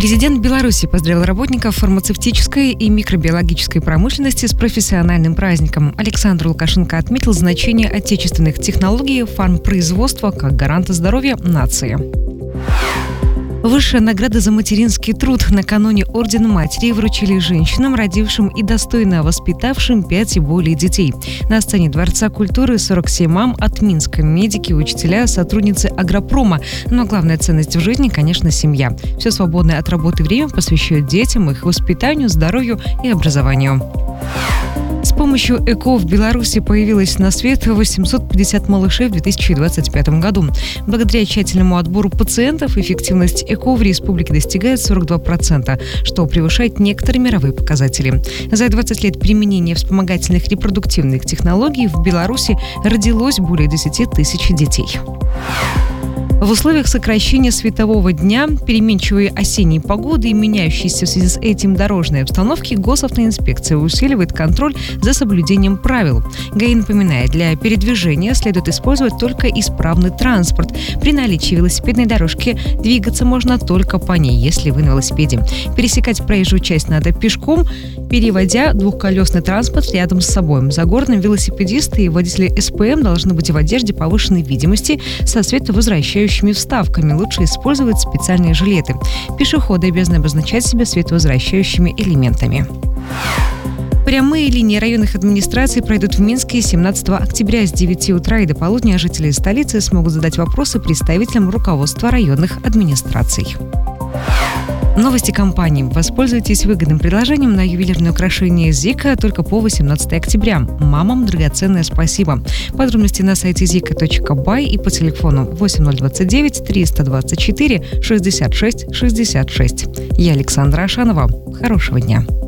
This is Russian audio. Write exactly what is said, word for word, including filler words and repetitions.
Президент Беларуси поздравил работников фармацевтической и микробиологической промышленности с профессиональным праздником. Александр Лукашенко отметил значение отечественных технологий фармпроизводства как гаранта здоровья нации. Высшая награда за материнский труд накануне Ордена Матери вручили женщинам, родившим и достойно воспитавшим пять и более детей. На сцене Дворца культуры сорок семь мам от Минска, медики, учителя, сотрудницы агропрома. Но главная ценность в жизни, конечно, семья. Все свободное от работы время посвящают детям, их воспитанию, здоровью и образованию. С помощью ЭКО в Беларуси появилось на свет восемьсот пятьдесят малышей в две тысячи двадцать пятом году. Благодаря тщательному отбору пациентов эффективность ЭКО в республике достигает сорок два процента, что превышает некоторые мировые показатели. За двадцать лет применения вспомогательных репродуктивных технологий в Беларуси родилось более десяти тысяч детей. В условиях сокращения светового дня, переменчивой осенней погоды и меняющейся в связи с этим дорожной обстановки, госавтоинспекция усиливает контроль за соблюдением правил. ГАИ напоминает, для передвижения следует использовать только исправный транспорт. При наличии велосипедной дорожки двигаться можно только по ней, если вы на велосипеде. Пересекать проезжую часть надо пешком, переводя двухколесный транспорт рядом с собой. За городом велосипедисты и водители СПМ должны быть в одежде повышенной видимости со световозвращающими вставками. Лучше использовать специальные жилеты. Пешеходы обязаны обозначать себя световозвращающими элементами. Прямые линии районных администраций пройдут в Минске семнадцатого октября с девяти утра и до полудня. Жители столицы смогут задать вопросы представителям руководства районных администраций. Новости компании. Воспользуйтесь выгодным предложением на ювелирное украшение Зика только по восемнадцатого октября. Мамам драгоценное спасибо. Подробности на сайте зика точка бай и по телефону восемь ноль двадцать девять триста двадцать четыре шестьдесят шесть шестьдесят шесть. Я Александра Ашанова. Хорошего дня.